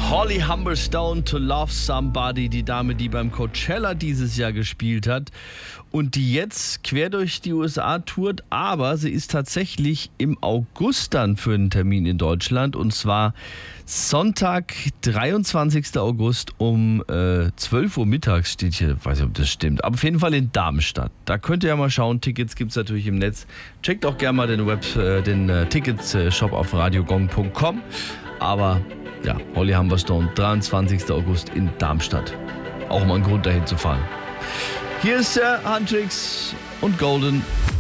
Holly Humberstone, To Love Somebody, die Dame, die beim Coachella dieses Jahr gespielt hat und die jetzt quer durch die USA tourt, aber sie ist tatsächlich im August dann für einen Termin in Deutschland, und zwar Sonntag, 23. August um 12 Uhr mittags steht hier, weiß nicht, ob das stimmt, aber auf jeden Fall in Darmstadt. Da könnt ihr ja mal schauen, Tickets gibt es natürlich im Netz. Checkt auch gerne mal den Tickets-Shop auf radiogong.com. Aber ja, Holly Humberstone, 23. August in Darmstadt. Auch mal ein Grund dahin zu fahren. Hier ist der Huntrix und Golden.